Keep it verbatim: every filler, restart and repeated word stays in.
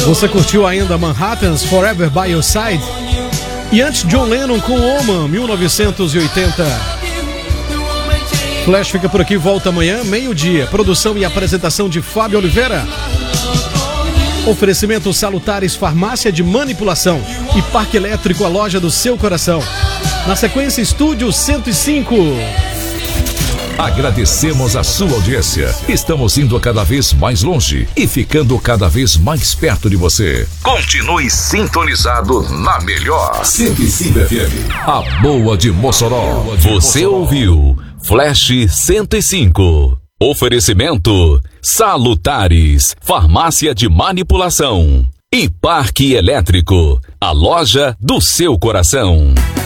Você curtiu ainda Manhattan's Forever by Your Side? E antes, John Lennon com Woman, mil novecentos e oitenta. Flash fica por aqui, volta amanhã, meio-dia. Produção e apresentação de Fábio Oliveira. Oferecimento Salutares, farmácia de manipulação. E Parque Elétrico, a loja do seu coração. Na sequência, Estúdio cento e cinco. Agradecemos a sua audiência. Estamos indo cada vez mais longe e ficando cada vez mais perto de você. Continue sintonizado na melhor cento e cinco F M, a boa de Mossoró. Você ouviu Flash cento e cinco. Oferecimento Salutares, farmácia de manipulação. E Parque Elétrico, a loja do seu coração.